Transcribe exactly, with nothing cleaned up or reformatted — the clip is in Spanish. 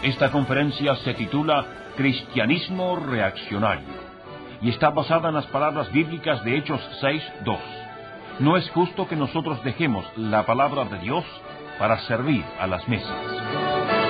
Esta conferencia se titula Cristianismo Reaccionario y está basada en las palabras bíblicas de Hechos seis dos. No es justo que nosotros dejemos la palabra de Dios para servir a las mesas.